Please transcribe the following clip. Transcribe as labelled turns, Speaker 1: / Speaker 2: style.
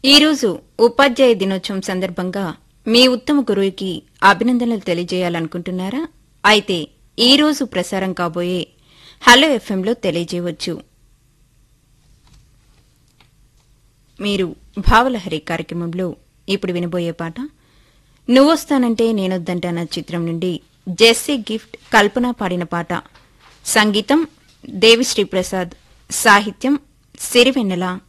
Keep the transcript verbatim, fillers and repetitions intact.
Speaker 1: ఈరోజు ఉపాధ్యాయ దినోత్సవం సందర్భంగా మీ ఉత్తమ గురువుకి అభినందనలు తెలియజేయాలనుకుంటున్నారా? అయితే ఈ రోజు ప్రసారం కాబోయే హలో ఎఫ్ఎంలో తెలియజేయవచ్చు. మీరు భావలహరి కార్యక్రమంలో ఇప్పుడు వినబోయే పాట నువ్వొస్తానంటే నేనొద్దంటాన చిత్రం నుండి జెస్సీ గిఫ్ట్ కల్పన పాడిన పాట. సంగీతం దేవిశ్రీ ప్రసాద్, సాహిత్యం సిరివెన్నెల.